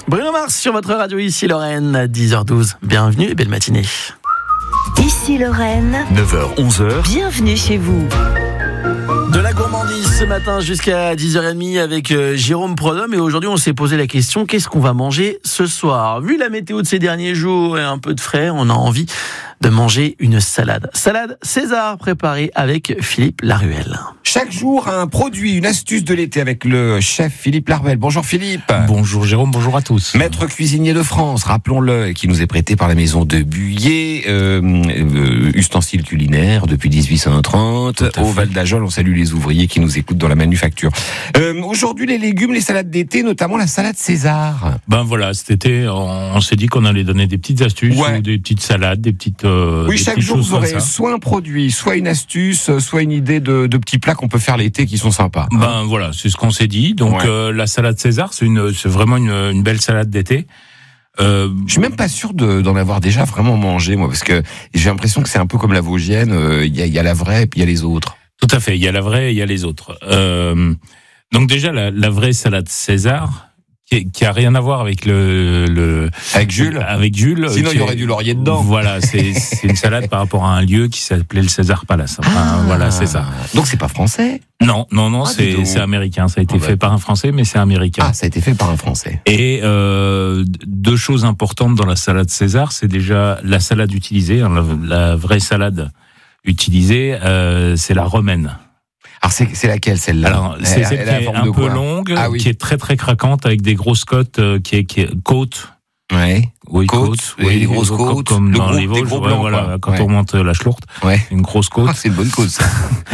Bruno Mars sur votre radio Ici Lorraine, à 10h12. Bienvenue et belle matinée. Ici Lorraine, 9h-11h, bienvenue chez vous. De la gourmandise ce matin jusqu'à 10h30 avec Jérôme Prodhomme. Et aujourd'hui, on s'est posé la question, qu'est-ce qu'on va manger ce soir ? Vu la météo de ces derniers jours et un peu de frais, on a envie de manger une salade. Salade César préparée avec Philippe Laruelle. Chaque jour, un produit, une astuce de l'été avec le chef Philippe Laruelle. Bonjour Philippe. Bonjour Jérôme, bonjour à tous. Maître cuisinier de France, rappelons-le, qui nous est prêté par la maison de Buyer, ustensiles culinaires depuis 1830. Au Val d'Ajol, on salue les ouvriers qui nous écoutent dans la manufacture. Aujourd'hui, les légumes, les salades d'été, notamment la salade César. Ben voilà, cet été, on s'est dit qu'on allait donner des petites astuces, ou des petites salades, des petites oui, des chaque petites jour, choses vous aurez comme ça. soit un produit, soit une astuce, soit une idée de petits plats qu'on peut faire l'été qui sont sympas. Ben voilà, c'est ce qu'on s'est dit. Donc la salade César, c'est vraiment une belle salade d'été. Je suis même pas sûr d'en avoir déjà vraiment mangé, moi, parce que j'ai l'impression que c'est un peu comme la Vosgienne, il y a la vraie et puis il y a les autres. Tout à fait, il y a la vraie et il y a les autres. Donc déjà, la vraie salade César, qui a rien à voir avec Avec Jules. Sinon, il y aurait du laurier dedans. Voilà, c'est une salade par rapport à un lieu qui s'appelait le César Palace. Enfin, voilà, c'est ça. Donc c'est pas français. Non, c'est américain. Ça a été fait par un Français, mais c'est américain. Ah, ça a été fait par un Français. Et deux choses importantes dans la salade César, c'est déjà la salade utilisée, la vraie salade utilisée, c'est la romaine. Alors c'est laquelle celle-là? Alors c'est celle qui est un peu longue, qui est très très craquante avec des grosses côtes, qui est côte. Ouais. Oui, côte. Oui, les grosses côtes. Comme dans les des Vosges, gros blancs, voilà, quand on remonte la Schlourte, une grosse côte. Ah, c'est une bonne côte, ça.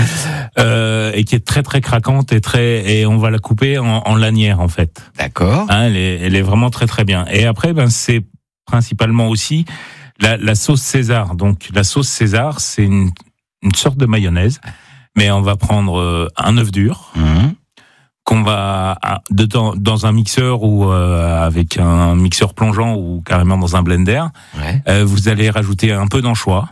Et qui est très très craquante et on va la couper en lanières en fait. D'accord. Hein, elle est vraiment très très bien. Et après, c'est principalement aussi la sauce César. Donc la sauce César, c'est une sorte de mayonnaise. Mais on va prendre un œuf dur qu'on va dans un mixeur ou avec un mixeur plongeant ou carrément dans un blender. Vous allez rajouter un peu d'anchois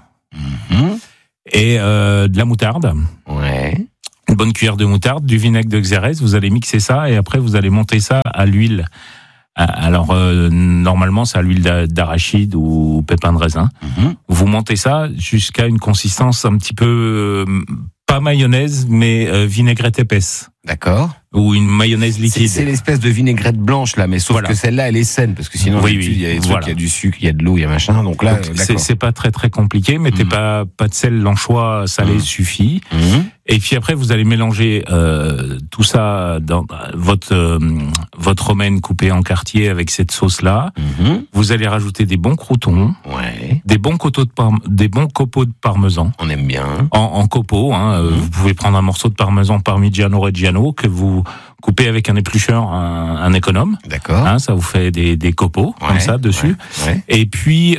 et de la moutarde. Une bonne cuillère de moutarde, du vinaigre de Xérès. Vous allez mixer ça et après vous allez monter ça à l'huile. Alors normalement c'est à l'huile d'arachide ou pépins de raisin. Vous montez ça jusqu'à une consistance un petit peu pas mayonnaise mais vinaigrette épaisse. D'accord. Ou une mayonnaise liquide. C'est l'espèce de vinaigrette blanche là, mais sauf que celle-là elle est saine parce que sinon il y a des trucs, il y a du sucre, il y a de l'eau, il y a machin. Donc là, c'est pas très très compliqué. Mettez pas de sel, l'anchois salé suffit. Et puis après vous allez mélanger tout ça dans votre romaine coupée en quartiers avec cette sauce là. Vous allez rajouter des bons croûtons, des bons copeaux de parmesan. On aime bien. En copeaux. Vous pouvez prendre un morceau de parmesan Parmigiano Reggiano que vous coupez avec un éplucheur, un économe. D'accord. Ça vous fait des copeaux comme ça dessus. Et puis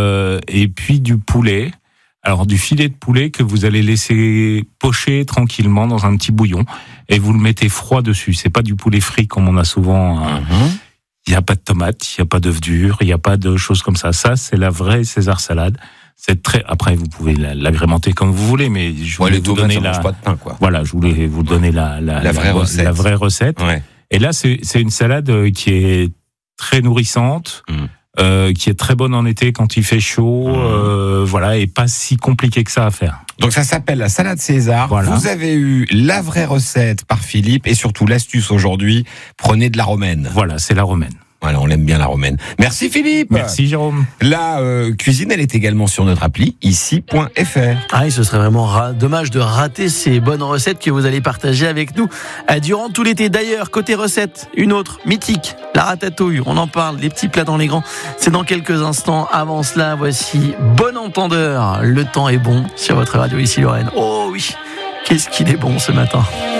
du poulet. Alors du filet de poulet que vous allez laisser pocher tranquillement dans un petit bouillon et vous le mettez froid dessus. C'est pas du poulet frit comme on a souvent. Il n'y a pas de tomates, il n'y a pas d'œufs durs, il n'y a pas de choses comme ça. Ça, c'est la vraie César salade. C'est très. Après, vous pouvez l'agrémenter comme vous voulez, mais je voulais vous donner pas de pain, quoi. Voilà, je voulais vous donner la vraie recette. Et là, c'est une salade qui est très nourrissante. Qui est très bonne en été quand il fait chaud, et pas si compliqué que ça à faire. Donc ça s'appelle la salade César. Voilà. Vous avez eu la vraie recette par Philippe et surtout l'astuce aujourd'hui, prenez de la romaine. Voilà, c'est la romaine. Voilà, on l'aime bien la romaine. Merci Philippe. Merci Jérôme. La cuisine, elle est également sur notre appli ici.fr. Ce serait vraiment dommage de rater ces bonnes recettes que vous allez partager avec nous durant tout l'été. D'ailleurs, côté recettes, une autre mythique, la ratatouille. On en parle, les petits plats dans les grands. C'est dans quelques instants. Avant cela, voici Bon Entendeur. Le temps est bon sur votre radio Ici Lorraine. Oh oui, qu'est-ce qu'il est bon ce matin.